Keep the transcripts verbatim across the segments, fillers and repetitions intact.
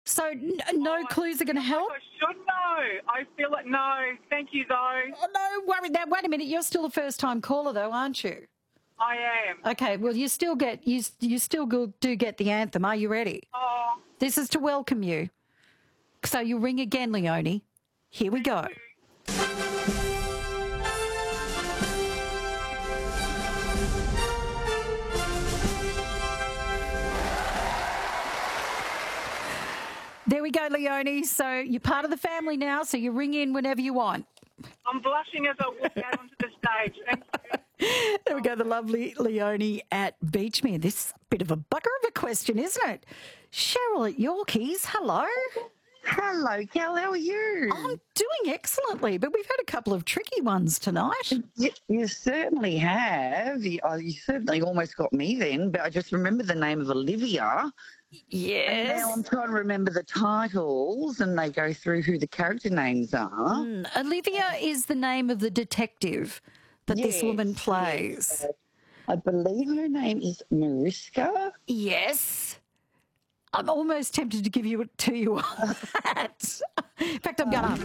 So n- no Oh, clues are going to I help? I should know. I feel it. No, thank you, though. Oh, no, worry. Now, wait a minute. You're still a first-time caller, though, aren't you? I am. Okay, well, you still get you you still go, do get the anthem. Are you ready? Oh, This is to welcome you. So you ring again, Leonie. Here we go. There we go, Leonie. So you're part of the family now, so you ring in whenever you want. I'm blushing as I walk out onto the stage. Thank you. There we go, the lovely Leonie at Beachmere. This is a bit of a bugger of a question, isn't it? Cheryl at Yorkies, hello. Hello, Cal. How are you? I'm doing excellently, but we've had a couple of tricky ones tonight. You, you certainly have. You, oh, you certainly almost got me then, but I just remember the name of Olivia. And now I'm Yes. trying to remember the titles, and they go through who the character names are. Mm, Olivia is the name of the detective that this Yes, woman yes. plays. I believe her name is Mariska. Yes. I'm almost tempted to give you it to you on that. In fact, I'm going to.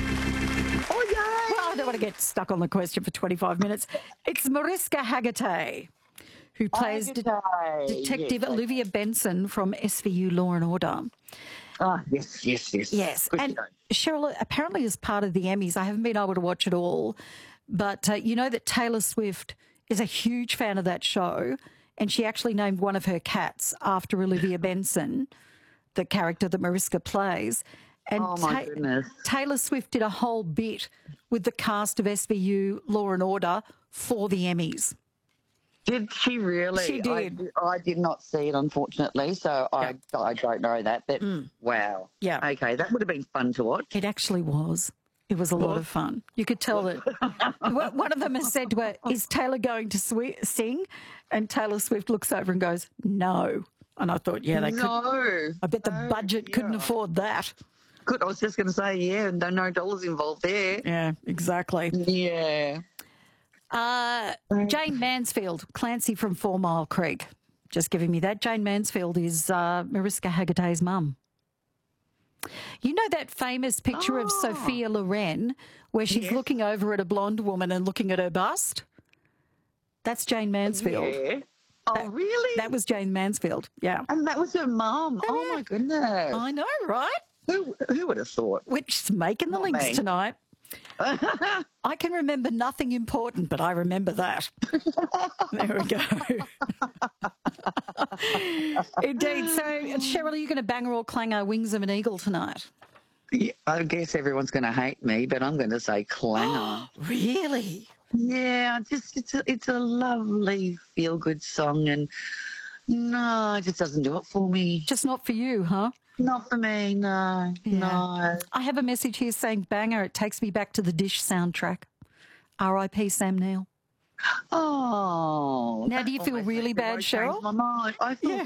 Oh, yeah. Well, I don't want to get stuck on the question for twenty-five minutes. It's Mariska Hargitay, who plays de- Hargitay, Detective yes. Olivia Benson from S V U Law and Order. Ah, yes, yes, yes. Yes. Good And show. Cheryl, apparently as part of the Emmys, I haven't been able to watch it all, but uh, you know that Taylor Swift is a huge fan of that show, and she actually named one of her cats after Olivia Benson, the character that Mariska plays. And Oh, my goodness. Taylor Swift did a whole bit with the cast of S V U Law and Order for the Emmys. Did she really? She did. I, I did not see it, unfortunately, so I, I don't know that. But wow. Mm. Yeah. Okay, that would have been fun to watch. It actually was. It was a lot of fun. You could tell that one one of them has said to her, is Taylor going to swi- sing? And Taylor Swift looks over and goes, no. And I thought, yeah, they could. No. I bet the budget couldn't afford that. Good. I was just going to say, yeah, no, no dollars involved there. Yeah, exactly. Yeah. Uh, Jane Mansfield, Clancy from Four Mile Creek, just giving me that. Jane Mansfield is uh, Mariska Hargitay's mum. You know that famous picture of Oh. Sophia Loren where she's Yes. looking over at a blonde woman and looking at her bust? That's Jane Mansfield. Yeah. Oh, really? That was Jane Mansfield, yeah. and that was her mum. Oh, my goodness. I know, right? Who, who would have thought? Which is making the Not links me. tonight. I can remember nothing important, but I remember that. There we go. Indeed. So, Cheryl, are you going to banger or clanger Wings of an Eagle tonight? Yeah, I guess everyone's going to hate me, but I'm going to say clanger. Really? Yeah, just it's a, it's a lovely feel-good song, and no, it just doesn't do it for me. Just not for you, huh? Not for me, no, no. I have a message here saying banger. It takes me back to the Dish soundtrack. R I P Sam Neill. Oh. Now, do you feel almost really made me bad, change Cheryl? My mind. I feel.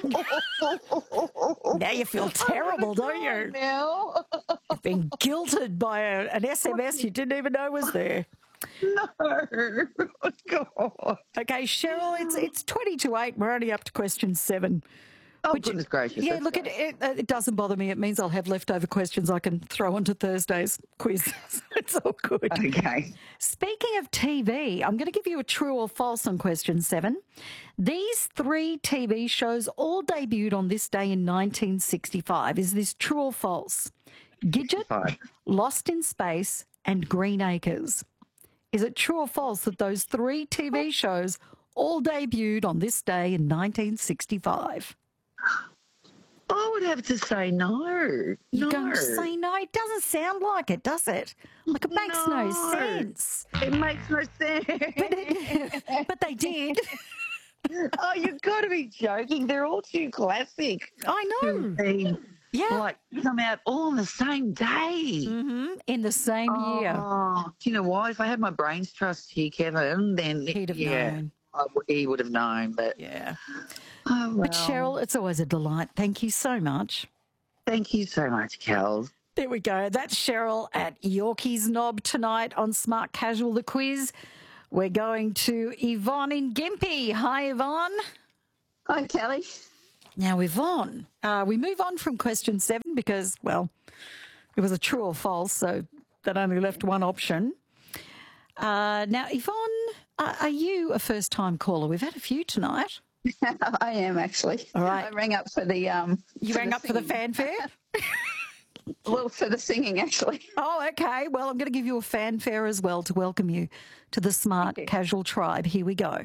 I Now you feel terrible, don't you? Now. You've been guilted by a, an S M S you didn't even know was there. No. Oh, God. Okay, Cheryl, it's it's twenty to eight. We're only up to question seven. Oh, Which- goodness gracious. Yeah, that's look, it, it, it doesn't bother me. It means I'll have leftover questions I can throw onto Thursday's quiz. It's all good. Okay. Speaking of T V, I'm going to give you a true or false on question seven. These three T V shows all debuted on this day in nineteen sixty-five. Is this true or false? Gidget, Fine. Lost in Space, and Green Acres. Is it true or false that those three T V shows all debuted on this day in nineteen sixty-five? I would have to say no. You're no. going to say no? It doesn't sound like it, does it? Like it makes no, No. sense. It makes no sense. But they did. Oh, you've got to be joking. They're all too classic. I know. To be, Yeah. like, come out all on the same day. hmm In the same year. Oh, do you know why? If I had my brains trust here, Kevin, then He'd have yeah, known. I w- he would have known. But Yeah. oh, well. But Cheryl, it's always a delight. Thank you so much. Thank you so much, Cal. There we go. That's Cheryl at Yorkie's Knob tonight on Smart Casual, the quiz. We're going to Yvonne in Gympie. Hi, Yvonne. Hi, Kelly. Now, Yvonne, uh, we move on from question seven because, well, it was a true or false, so that only left one option. Uh, now, Yvonne, uh, are you a first-time caller? We've had a few tonight. I am actually. All right. I rang up for the um. You for rang the up for the singing. fanfare? Well, for the singing actually. Oh, okay. Well, I'm going to give you a fanfare as well to welcome you to the Smart Casual Tribe. Here we go.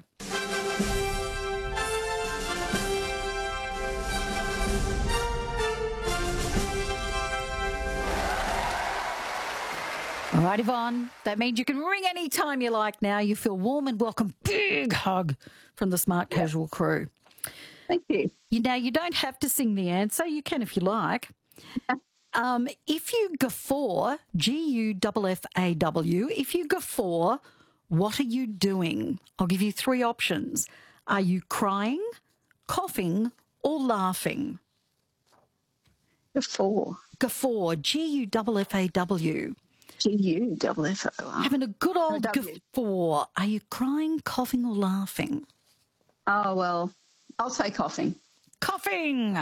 All right, Yvonne, that means you can ring any time you like now. You feel warm and welcome. Big hug from the Smart Casual crew. Thank you. You know, you don't have to sing the answer. You can if you like. Um, if you guffaw, G U F F A W, if you guffaw, what are you doing? I'll give you three options. Are you crying, coughing, or laughing? Before Guffaw, G U F F A W. G U F F O R. Having a good old W. guffaw. Are you crying, coughing, or laughing? Oh well, I'll say coughing. Coughing.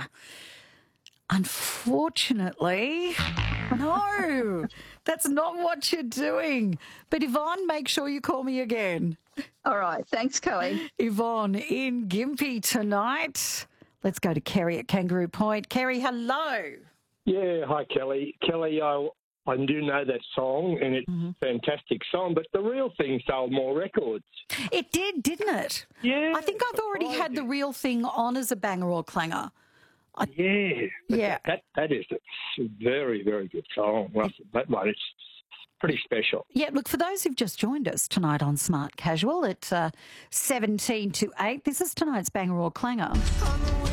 Unfortunately, no, that's not what you're doing. But Yvonne, make sure you call me again. All right. Thanks, Kelly. Yvonne in Gympie tonight. Let's go to Kerry at Kangaroo Point. Kerry, hello. Yeah, hi, Kelly. Kelly, I, I do know that song, and it's Mm-hmm. a fantastic song, but the real thing sold more records. It did, didn't it? Yeah. I think I've already had the real thing on as a banger or clanger. Yeah. But Yeah. That, that is a very, very good song. Well, that one, it's pretty special. Yeah, look, for those who've just joined us tonight on Smart Casual at uh, seventeen to eight, this is tonight's banger or clanger.